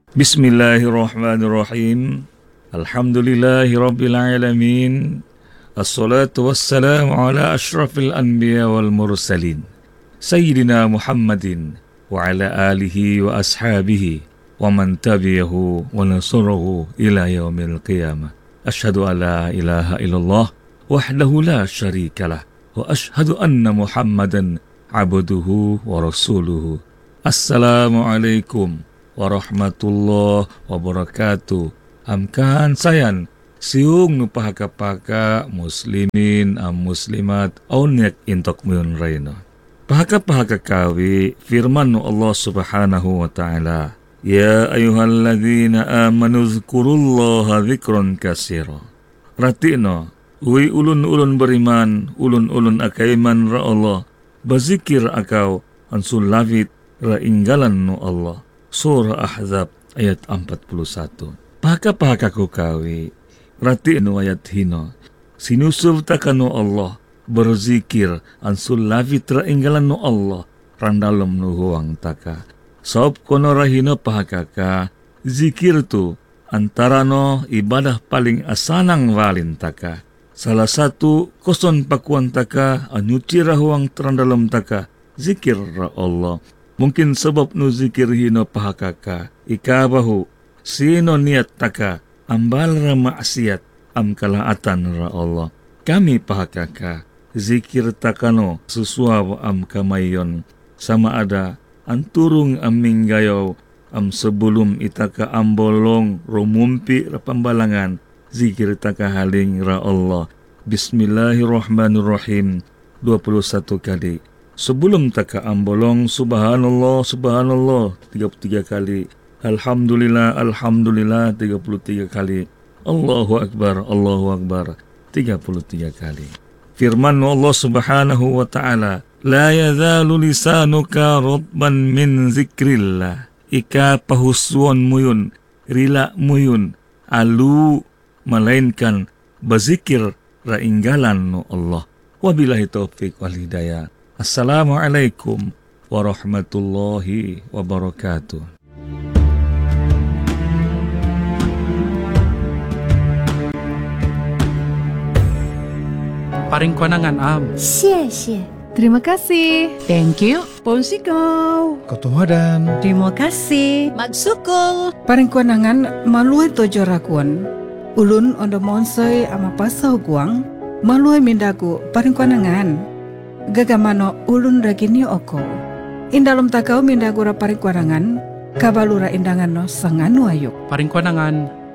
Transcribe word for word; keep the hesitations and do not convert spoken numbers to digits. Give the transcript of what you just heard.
Bismillahirrahmanirrahim. Alhamdulillahi rabbil alamin. Assalatu wassalamu ala ashrafil anbiya wal mursalin. Sayyidina Muhammadin wa ala alihi wa ashabihi wa man tabi'ahu wa nasarahu ila yaumil qiyamah. Ashhadu an la ilaha illallah wahdahu la syarikalah wa ashhadu anna Muhammadan abduhu wa rasuluhu. Assalamualaikum warahmatullahi wabarakatuh. Amkan sayan siung nu pahaka-pahaka muslimin am muslimat aunyak intok muyun rayno. Pahaka-pahaka kawi firman nu Allah Subhanahu wa taala, ya ayyuhalladzina amanu dzkurullaha dzikran katsira. Ratino ui ulun-ulun beriman, ulun-ulun akaiman ra Allah, bazikir akau ansul lafit ra inggalan nu Allah. Surah Ahzab ayat empat puluh satu. Pahaka-pahaka ku kawi rati nu ayat hino sinusub takanu Allah berzikir ansul lafit ra inggalan nu Allah randalem nu huang taka. Sob kono rahino pahakaka zikir tu antara no ibadah paling asanang walin taka. Salah satu koson pakuan taka anyuci rahuang terandalem taka zikir ra Allah. Mungkin sebab nu zikir hino pahakaka ikabahu sino niat taka ambal ra maksiat am kalaatan ra Allah. Kami pahakaka zikir takano sesuau am kamayon sama ada anturung aming gayaw am sebelum itaka ambolong rumumpi ra pambalangan zikir taka haling ra Allah. Bismillahirrahmanirrahim dua puluh satu kali. Sebelum taka ambolong subhanallah subhanallah tiga puluh tiga kali. Alhamdulillah alhamdulillah tiga puluh tiga kali. Allahu akbar Allahu akbar tiga puluh tiga kali. Firman Allah Subhanahu wa taala, la yazalu lisanuka ratban min zikrillah. Ika pahusuan muyun rila muyun alu melainkan bazikir ra inggalan nu Allah. Wabillahi taufik wal hidayah. Assalamualaikum warahmatullahi wabarakatuh. Paring kuanangan am. Xie Terima kasih. Thank you. Ponsikau. Kotumadan. Terima kasih. Magsukol. Paring kuanangan malui tojo rakuan. Ulun ondo monsoi ama pasau guang malui mindaku paring kuanangan. Gagamano ulun ragini oko. Indalum takau mindagura paring kuanangan kabalura indangan no sanganu ayuk. Paring kuanangan